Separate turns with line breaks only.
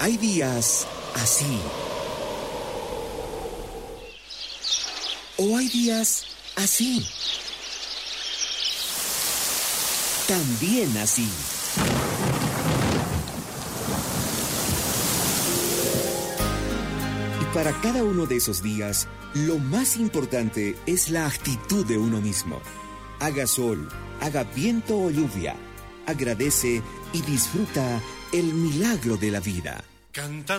Hay días así. O hay días así. También así. Y para cada uno de esos días, lo más importante es la actitud de uno mismo. Haga sol, haga viento o lluvia. Agradece y disfruta el milagro de la vida.
Cantando